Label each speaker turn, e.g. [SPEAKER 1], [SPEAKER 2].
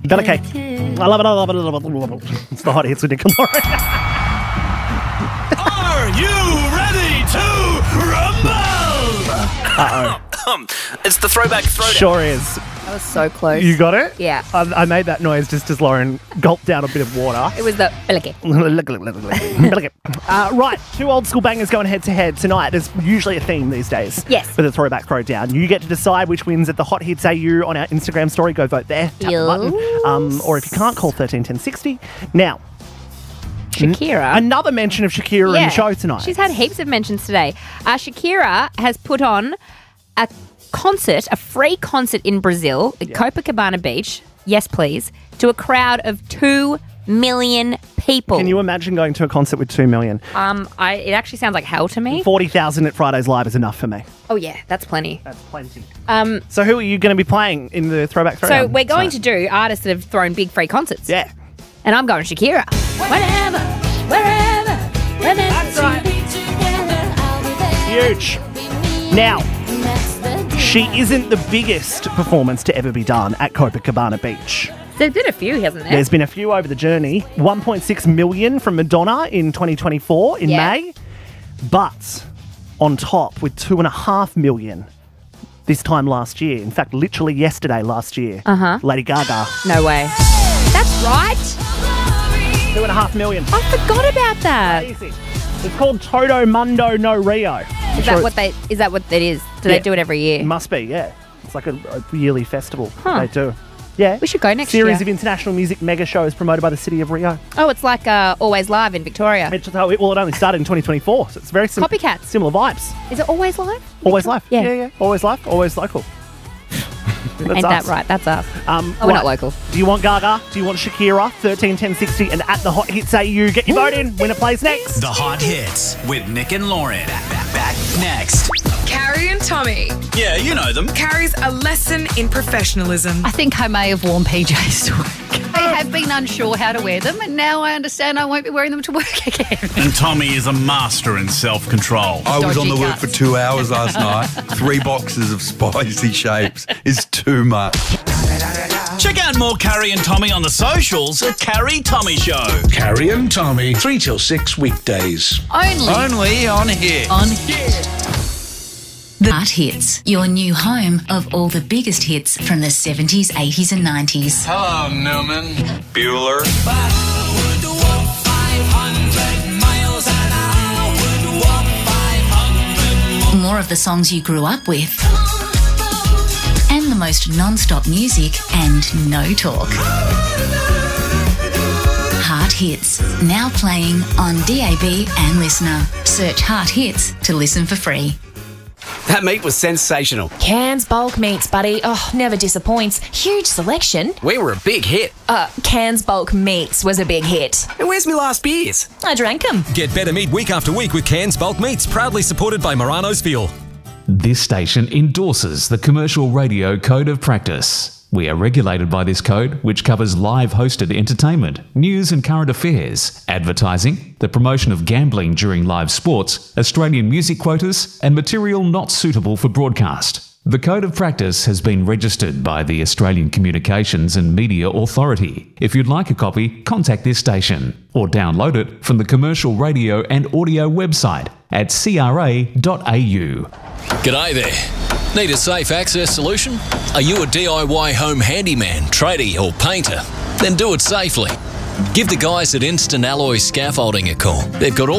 [SPEAKER 1] Bellica. I love it, I love it, I love it, I love it. It's the hot hits with Nick and Lauren.
[SPEAKER 2] Are you ready to rumble?
[SPEAKER 1] Uh-oh.
[SPEAKER 2] It's the throwback throwdown.
[SPEAKER 1] Sure is.
[SPEAKER 3] That was so close.
[SPEAKER 1] You got it?
[SPEAKER 3] Yeah.
[SPEAKER 1] I made that noise just as Lauren gulped down a bit of water.
[SPEAKER 3] It was the Bellica.
[SPEAKER 1] Right, two old school bangers going head to head tonight. There's usually a theme these days.
[SPEAKER 3] Yes.
[SPEAKER 1] For the throwback throwdown. You get to decide which wins at the Hot Hits AU on our Instagram story. Go vote there. Tap the button. Or if you can't, call 131060. Now,
[SPEAKER 3] Shakira.
[SPEAKER 1] another mention of Shakira in the show tonight.
[SPEAKER 3] She's had heaps of mentions today. Shakira has put on a free concert in Brazil at Copacabana Beach, yes please, to a crowd of 2 million people.
[SPEAKER 1] Can you imagine going to a concert with 2 million?
[SPEAKER 3] It actually sounds like hell to me.
[SPEAKER 1] 40,000 at Fridays Live is enough for me.
[SPEAKER 3] Oh yeah, that's plenty.
[SPEAKER 1] That's plenty. So who are you going to be playing in the throwback throwdown?
[SPEAKER 3] So we're going to do artists that have thrown big free concerts.
[SPEAKER 1] Yeah.
[SPEAKER 3] And I'm going Shakira. Whenever, wherever, whenever.
[SPEAKER 1] That's right. Huge. Now, she isn't the biggest performance to ever be done at Copacabana Beach.
[SPEAKER 3] There's been a few, hasn't there?
[SPEAKER 1] There's been a few over the journey. 1.6 million from Madonna in 2024 in May. But on top with 2.5 million this time last year. In fact, literally yesterday last year. Lady Gaga.
[SPEAKER 3] No way. That's right.
[SPEAKER 1] 2.5 million.
[SPEAKER 3] I forgot about that.
[SPEAKER 1] Crazy. It's called Todo Mundo No Rio.
[SPEAKER 3] Is that what it is? Do they do it every year?
[SPEAKER 1] It must be, yeah. It's like a yearly festival they do. Yeah.
[SPEAKER 3] We should go next year.
[SPEAKER 1] Series of international music mega shows promoted by the city of Rio.
[SPEAKER 3] Oh, it's like Always Live in Victoria.
[SPEAKER 1] It only started in 2024, so it's very
[SPEAKER 3] Copycats.
[SPEAKER 1] Similar vibes.
[SPEAKER 3] Is it Always Live?
[SPEAKER 1] Always Live.
[SPEAKER 3] Yeah.
[SPEAKER 1] Always Live, always local.
[SPEAKER 3] Ain't that right? That's us. We're not local.
[SPEAKER 1] Do you want Gaga? Do you want Shakira? 131060 and at the Hot Hits AU. Get your vote in. Winner plays next.
[SPEAKER 2] The Hot Hits with Nick and Lauren. Back next.
[SPEAKER 4] Carrie and Tommy.
[SPEAKER 2] Yeah, you know them.
[SPEAKER 4] Carrie's a lesson in professionalism.
[SPEAKER 5] I think I may have worn PJs to work. I have been unsure how to wear them, and now I understand I won't be wearing them to work again.
[SPEAKER 2] And Tommy is a master in self-control.
[SPEAKER 6] I was on the
[SPEAKER 5] Dodgy
[SPEAKER 6] work
[SPEAKER 5] cuts.
[SPEAKER 6] for 2 hours last night. 3 boxes of spicy shapes is too much.
[SPEAKER 2] Check out more Carrie and Tommy on the socials at Carrie Tommy Show.
[SPEAKER 7] Carrie and Tommy, 3 till 6 weekdays.
[SPEAKER 6] Only on here.
[SPEAKER 5] On here.
[SPEAKER 8] The Hot Hits, your new home of all the biggest hits from the 70s, 80s and 90s.
[SPEAKER 6] Hello, Newman. Bueller.
[SPEAKER 8] More of the songs you grew up with. And the most non-stop music and no talk. Heart Hits, now playing on DAB and Listener. Search Heart Hits to listen for free.
[SPEAKER 9] That meat was sensational.
[SPEAKER 10] Cairns Bulk Meats, buddy. Oh, never disappoints. Huge selection.
[SPEAKER 9] We were a big hit.
[SPEAKER 10] Cairns Bulk Meats was a big hit.
[SPEAKER 9] And where's my last beers?
[SPEAKER 10] I drank them.
[SPEAKER 11] Get better meat week after week with Cairns Bulk Meats, proudly supported by Morano's Fuel.
[SPEAKER 12] This station endorses the Commercial Radio Code of Practice. We are regulated by this code, which covers live hosted entertainment, news and current affairs, advertising, the promotion of gambling during live sports, Australian music quotas, and material not suitable for broadcast. The Code of Practice has been registered by the Australian Communications and Media Authority. If you'd like a copy, contact this station or download it from the Commercial Radio and Audio website at cra.au.
[SPEAKER 13] G'day there. Need a safe access solution? Are you a DIY home handyman, tradie or painter? Then do it safely. Give the guys at Instant Alloy Scaffolding a call. They've got all